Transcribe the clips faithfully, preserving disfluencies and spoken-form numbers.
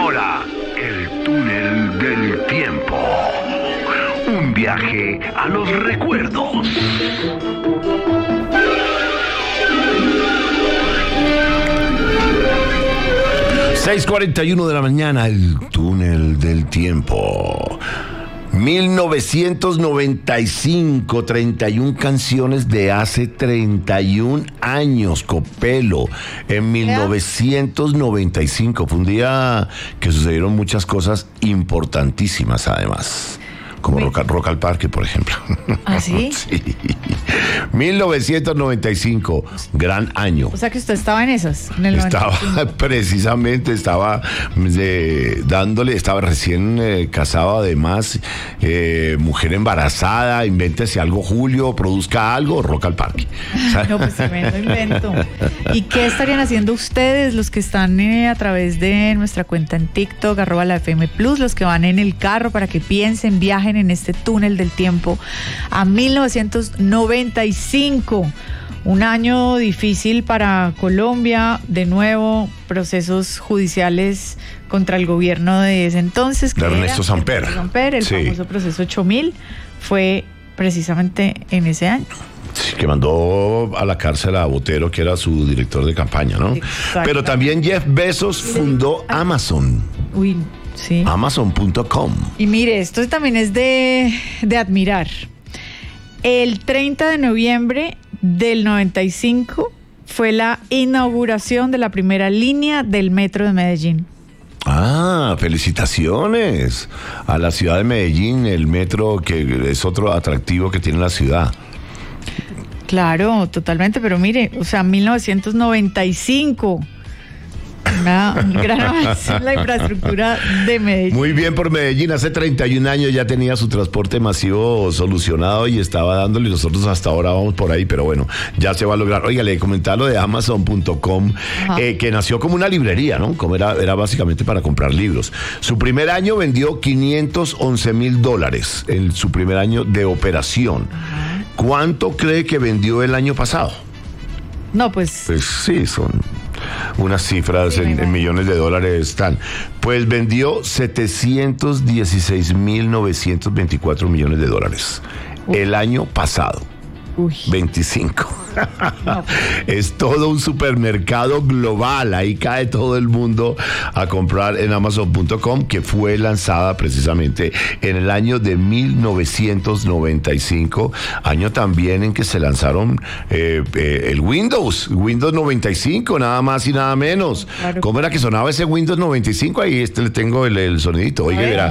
ahora, el túnel del tiempo. Un viaje a los recuerdos. seis cuarenta y uno de la mañana, el túnel del tiempo. mil novecientos noventa y cinco, treinta y una canciones de hace treinta y un años, Copelo. En mil novecientos noventa y cinco fue un día que sucedieron muchas cosas importantísimas, además. Como Rock, Rock al Parque, por ejemplo. ¿Ah, sí? Sí. mil novecientos noventa y cinco, gran año. O sea que usted estaba en esas. En el estaba, noventa y cinco. precisamente, estaba de, dándole, estaba recién eh, casado, además, eh, mujer embarazada, invéntese algo, Julio, produzca algo, Rock al Parque. No, pues tremendo invento. ¿Y qué estarían haciendo ustedes, los que están eh, a través de nuestra cuenta en TikTok, arroba la F M Plus, los que van en el carro para que piensen, viajen en este túnel del tiempo a mil novecientos noventa y cinco? Un año difícil para Colombia, de nuevo, procesos judiciales contra el gobierno de ese entonces. De Ernesto Samper. Ernesto Samper, el sí. famoso proceso ocho mil, fue precisamente en ese año. Sí, que mandó a la cárcel a Botero, que era su director de campaña, ¿no? Pero también Jeff Bezos fundó Amazon. Uy, sí. Amazon punto com. Y mire, esto también es de, de admirar. El treinta de noviembre del noventa y cinco fue la inauguración de la primera línea del metro de Medellín. Ah, felicitaciones a la ciudad de Medellín, el metro que es otro atractivo que tiene la ciudad. Claro, totalmente, pero mire, o sea, mil novecientos noventa y cinco, una gran avance en la infraestructura de Medellín. Muy bien por Medellín, hace treinta y un años ya tenía su transporte masivo solucionado y estaba dándole, y nosotros hasta ahora vamos por ahí, pero bueno, ya se va a lograr. Oiga, le comentaba lo de Amazon punto com, eh, que nació como una librería, ¿no? Como era, era básicamente para comprar libros. Su primer año vendió quinientos once mil dólares en su primer año de operación. Ajá. ¿Cuánto cree que vendió el año pasado? No, pues... Pues sí, son unas cifras sí, en, en millones de dólares están. Pues vendió setecientos dieciséis mil novecientos veinticuatro millones de dólares. Uy. El año pasado. Uy. veinticinco. No, pues. Es todo un supermercado global. Ahí cae todo el mundo a comprar en Amazon punto com, que fue lanzada precisamente en el año de mil novecientos noventa y cinco, año también en que se lanzaron eh, eh, el Windows, Windows noventa y cinco, nada más y nada menos. Claro. ¿Cómo era que sonaba ese Windows noventa y cinco? Ahí este le tengo el, el sonidito. Oiga, verá.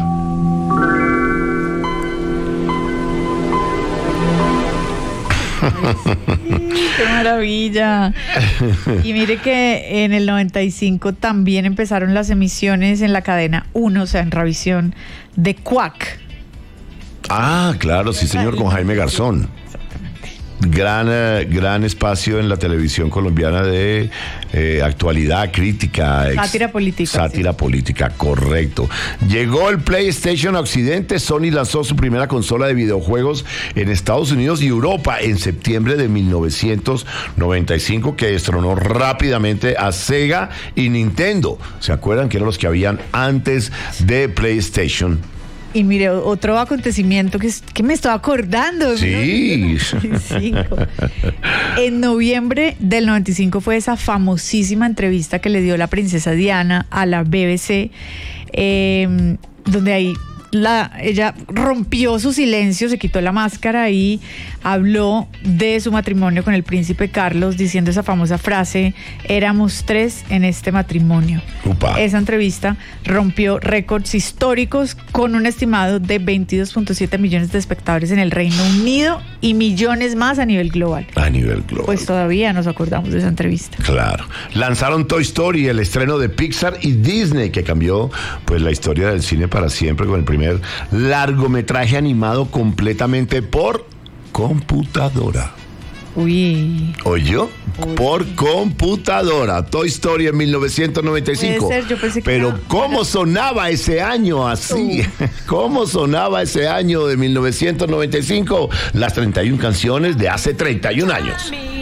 ¡Qué maravilla! Y mire que en el noventa y cinco también empezaron las emisiones en la cadena uno, o sea, en Ravisión, de Quack. Ah, claro, sí señor, con Jaime Garzón. Gran, eh, gran espacio en la televisión colombiana de eh, actualidad, crítica, ex, sátira política. Sátira sí. política, correcto. Llegó el PlayStation a Occidente. Sony lanzó su primera consola de videojuegos en Estados Unidos y Europa en septiembre de mil novecientos noventa y cinco, que destronó rápidamente a Sega y Nintendo. ¿Se acuerdan que eran los que habían antes de PlayStation? Y mire, otro acontecimiento que, es, que me estoy acordando. Sí. En noviembre del noventa y cinco fue esa famosísima entrevista que le dio la princesa Diana a la B B C, eh, donde ahí la, ella rompió su silencio, se quitó la máscara y habló de su matrimonio con el príncipe Carlos, diciendo esa famosa frase: éramos tres en este matrimonio. Upa. Esa entrevista rompió récords históricos con un estimado de veintidós punto siete millones de espectadores en el Reino Unido y millones más a nivel global. A nivel global. Pues todavía nos acordamos de esa entrevista. Claro. Lanzaron Toy Story, el estreno de Pixar y Disney, que cambió pues la historia del cine para siempre, con el primer largometraje animado completamente por computadora. Uy. ¿Oyó? Uy. Por computadora. Toy Story en mil novecientos noventa y cinco. Puede ser, yo pensé que Pero era... ¿cómo sonaba ese año así? Uh. ¿Cómo sonaba ese año de mil novecientos noventa y cinco? Las treinta y una canciones de hace treinta y un años.